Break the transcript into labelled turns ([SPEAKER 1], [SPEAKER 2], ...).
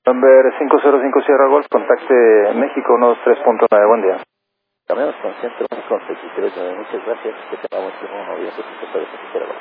[SPEAKER 1] Number 505 Sierra Golf, contacte México 123.9, buen día.
[SPEAKER 2] Cambiamos con centro con 63. Muchas gracias. Que tengamos un novio.